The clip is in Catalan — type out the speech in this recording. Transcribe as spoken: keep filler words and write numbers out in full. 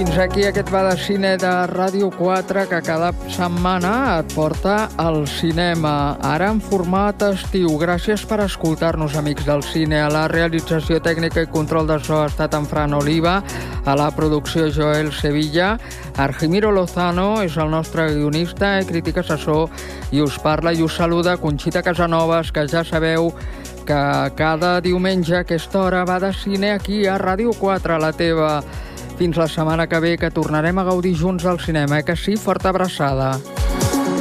Fins aquí aquest va de cine de Ràdio quatre que cada setmana et porta al cinema. Ara en format estiu. Gràcies per escoltar-nos, amics del cine. A la realització tècnica i control de so ha estat en Fran Oliva, a la producció Joel Sevilla. Argimiro Lozano és el nostre guionista i crític assessor i us parla i us saluda Conxita Casanovas, que ja sabeu que cada diumenge a aquesta hora va de cine aquí a Ràdio quatre, la teva. Fins la setmana que ve, que tornarem a gaudir junts al cinema, eh que sí? Forta abraçada.